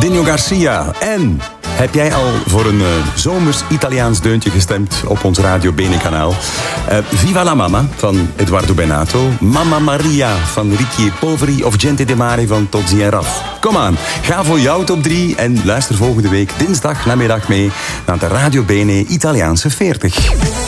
Dino Garcia. En heb jij al voor een zomers Italiaans deuntje gestemd op ons Radio Bene kanaal? Viva la Mama van Eduardo Benato. Mamma Maria van Ricky Poveri of Gente de Mare van Tozzi en Raf. Kom aan, ga voor jouw top 3 en luister volgende week dinsdag namiddag mee naar de Radio Bene Italiaanse 40.